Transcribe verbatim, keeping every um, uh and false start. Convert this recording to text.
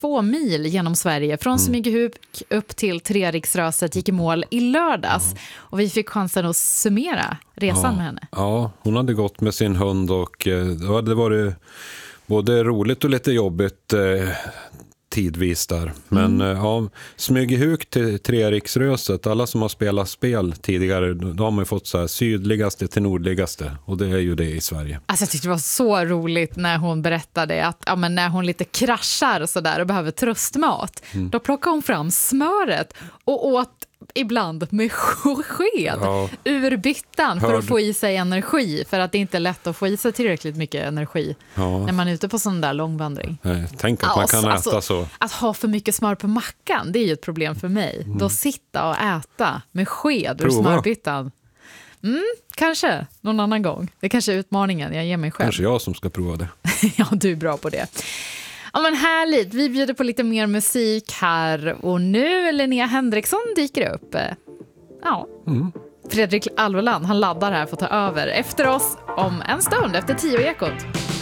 två mil genom Sverige. Från mm. Smygehuk upp till Treriksröset gick i mål i lördags. Ja. Och vi fick chansen att summera resan ja. med henne. Ja, hon hade gått med sin hund och eh, det var både roligt och lite jobbigt eh, tidvis där. Men mm. eh, ja, Smygehuk till Treriksröset, alla som har spelat spel tidigare, då har man fått så här sydligaste till nordligaste, och det är ju det i Sverige. Alltså jag tyckte det var så roligt när hon berättade att ja, men när hon lite kraschar och sådär och behöver tröstmat, mm. då plockar hon fram smöret och åt ibland med sked ja. ur byttan för Hörd. att få i sig energi, för att det inte är lätt att få i sig tillräckligt mycket energi ja. när man är ute på sån där långvandring. Nej, tänk att ja, man kan alltså, äta så. Att ha för mycket smör på mackan, det är ju ett problem för mig. Mm. Då sitta och äta med sked Prova. ur smörbyttan. Mm, kanske någon annan gång. Det kanske är utmaningen jag ger mig själv. Kanske jag som ska prova det. Ja, du är bra på det. Ja, men härligt. Vi bjuder på lite mer musik här. Och nu Linnea Henriksson dyker upp. Ja. Mm. Fredrik Alveland, han laddar här för att ta över efter oss om en stund, efter tio Ekot.